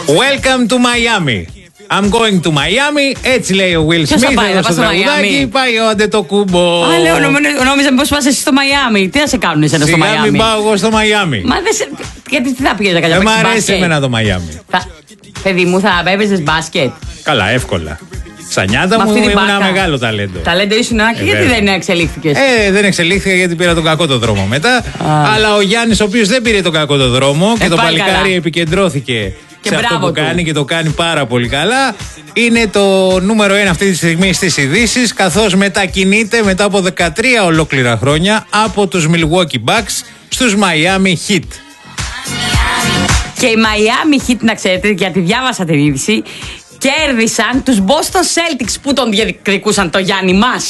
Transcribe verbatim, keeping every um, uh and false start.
Welcome to Miami. I'm going to Miami. Έτσι λέει ο Will Smith εδώ στο τραγουδάκι. Πάει ο Αντετοκούμπο. Α, λέω, νόμιζα πως πας εσύ στο Μαϊάμι. Τι θα σε κάνουν εσένα στο Μαϊάμι? Μην πάω εγώ στο Μαϊάμι. Μα δεν σε... Γιατί τι θα πήγες να κάνεις? Δεν μ' αρέσει εμένα το Μαϊάμι. Θα... Παιδί μου, θα έπαιζες μπάσκετ? Καλά, εύκολα. Στα νιάτα μου ήμουν ένα μεγάλο ταλέντο. Ταλέντο ήσουν, και ε, γιατί δεν εξελίχθηκες? Ε, δεν εξελίχθηκα γιατί πήρα τον κακό το δρόμο μετά. Α. Αλλά ο Γιάννης, ο οποίος δεν πήρε τον κακό το δρόμο ε, και το παλικάρι καλά. Επικεντρώθηκε και σε αυτό που του. κάνει και το κάνει πάρα πολύ καλά. Είναι το νούμερο ένα αυτή τη στιγμή στις ειδήσεις, καθώς μετακινείται μετά από δεκατρία ολόκληρα χρόνια από τους Milwaukee Bucks στους Miami Heat. Και οι Miami Heat, να ξέρετε, γιατί διάβασα την είδηση, κέρδισαν τους Boston Celtics που τον διεκδικούσαν, το Γιάννη μας.